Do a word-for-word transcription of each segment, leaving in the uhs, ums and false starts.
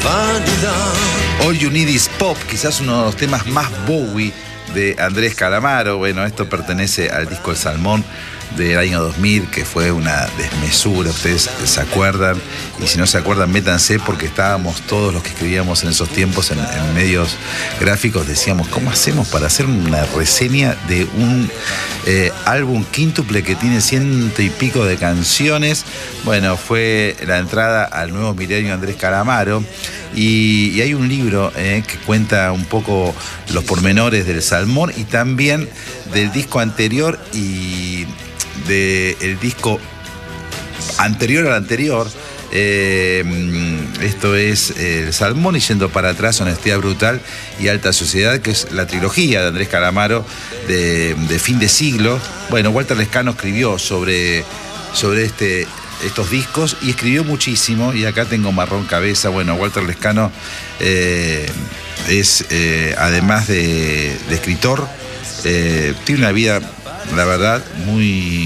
All You Need Is Pop, quizás uno de los temas más Bowie de Andrés Calamaro. Bueno, esto pertenece al disco El Salmón del año dos mil, que fue una desmesura, ustedes se acuerdan, y si no se acuerdan, métanse, porque estábamos todos los que escribíamos en esos tiempos en, en medios gráficos, decíamos, ¿cómo hacemos para hacer una reseña de un eh, álbum quíntuple que tiene ciento y pico de canciones? Bueno, fue la entrada al nuevo milenio Andrés Calamaro, y, y hay un libro eh, que cuenta un poco los pormenores del Salmón y también del disco anterior y del disco anterior al anterior. Eh, esto es El Salmón y Yendo para atrás, Honestidad Brutal y Alta Sociedad, que es la trilogía de Andrés Calamaro de, de fin de siglo. Bueno, Walter Lescano escribió sobre, sobre este, estos discos y escribió muchísimo, y acá tengo Marrón Cabeza. Bueno, Walter Lescano eh, es, eh, además de, de escritor, eh, tiene una vida, la verdad, muy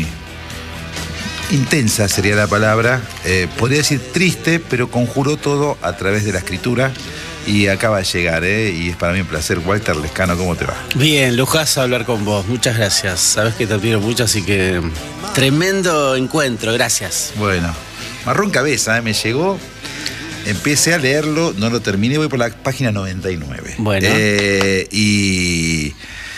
intensa sería la palabra, eh, podría decir triste, pero conjuró todo a través de la escritura y acaba de llegar, ¿eh? Y es para mí un placer. Walter Lescano, ¿cómo te va? Bien, lujazo hablar con vos, muchas gracias, sabes que te admiro mucho, así que tremendo encuentro, gracias. Bueno, Marrón Cabeza, ¿eh? Me llegó, empecé a leerlo, no lo terminé, voy por la página noventa y nueve. Bueno. Eh, y...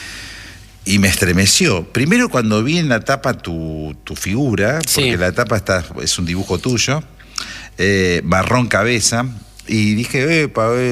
Y me estremeció. Primero cuando vi en la tapa tu, tu figura, porque sí, la tapa está, es un dibujo tuyo, eh, Marrón Cabeza, y dije, epa, eh,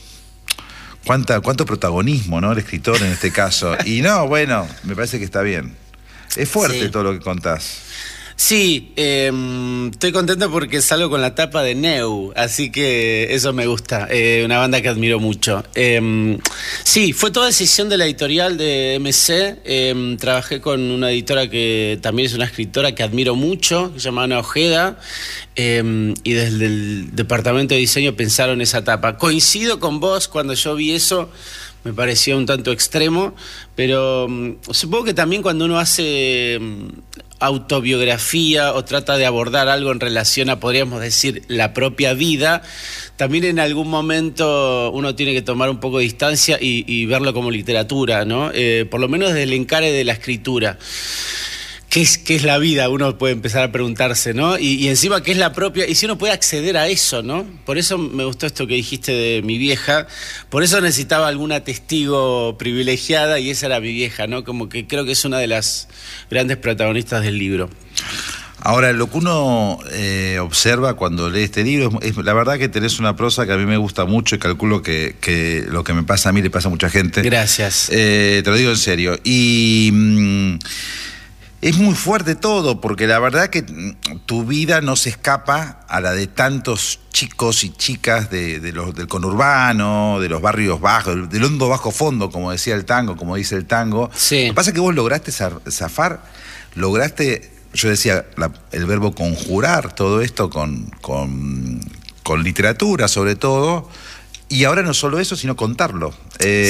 cuánta, cuánto protagonismo, ¿no? El escritor en este caso. Y no, bueno, me parece que está bien. Es fuerte, sí, todo lo que contás. Sí, eh, estoy contento porque salgo con la tapa de Neu, así que eso me gusta, eh, una banda que admiro mucho. Eh, sí, fue toda decisión de la editorial de M C, eh, trabajé con una editora que también es una escritora que admiro mucho, que se llama Ana Ojeda, eh, y desde el departamento de diseño pensaron esa tapa. Coincido con vos, cuando yo vi eso me pareció un tanto extremo, pero um, supongo que también cuando uno hace um, autobiografía o trata de abordar algo en relación a, podríamos decir, la propia vida, también en algún momento uno tiene que tomar un poco de distancia y, y verlo como literatura, ¿no? Eh, por lo menos desde el encare de la escritura. ¿Qué es, qué es la vida? Uno puede empezar a preguntarse, ¿no? Y, y encima, ¿qué es la propia? Y si uno puede acceder a eso, ¿no? Por eso me gustó esto que dijiste de mi vieja. Por eso necesitaba alguna testigo privilegiada, y esa era mi vieja, ¿no? Como que creo que es una de las grandes protagonistas del libro. Ahora, lo que uno eh, observa cuando lee este libro, es, es la verdad que tenés una prosa que a mí me gusta mucho, y calculo que, que lo que me pasa a mí le pasa a mucha gente. Gracias. Eh, te lo digo en serio. Y... Mmm, es muy fuerte todo, porque la verdad que tu vida no se escapa a la de tantos chicos y chicas de, de los, del conurbano, de los barrios bajos, del, del hondo bajo fondo, como decía el tango, como dice el tango. Sí. Lo que pasa es que vos lograste zafar, lograste, yo decía, la, el verbo conjurar todo esto con, con, con literatura sobre todo, y ahora no solo eso, sino contarlo. Eh,